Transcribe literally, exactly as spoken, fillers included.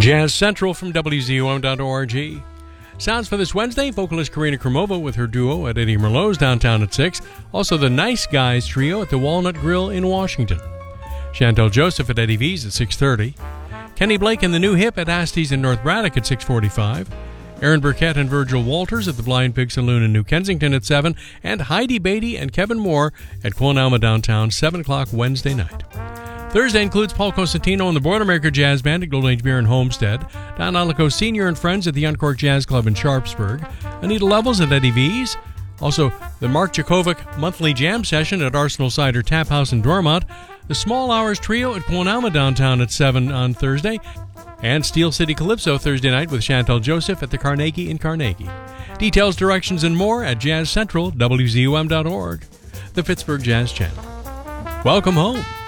Jazz Central from W Z U M dot org. Sounds for this Wednesday, vocalist Karina Krumova with her duo at Eddie Merlot's downtown at six. Also the Nice Guys trio at the Walnut Grill in Washington. Chantel Joseph at Eddie V's at six thirty. Kenny Blake and the New Hip at Asty's in North Braddock at six forty-five. Aaron Burkett and Virgil Walters at the Blind Pig Saloon in New Kensington at seven. And Heidi Beatty and Kevin Moore at Quillen-Alma downtown, seven o'clock Wednesday night. Thursday includes Paul Cosentino and the Boilermaker Jazz Band at Golden Age Beer in Homestead, Don Alico Senior and Friends at the Uncork Jazz Club in Sharpsburg, Anita Levels at Eddie V's, also the Mark Jakovic Monthly Jam Session at Arsenal Cider Tap House in Dormont, the Small Hours Trio at Quillen-Alma downtown at seven on Thursday, and Steel City Calypso Thursday night with Chantel Joseph at the Carnegie in Carnegie. Details, directions, and more at Jazz Central, W Z U M dot org, the Pittsburgh Jazz Channel. Welcome home.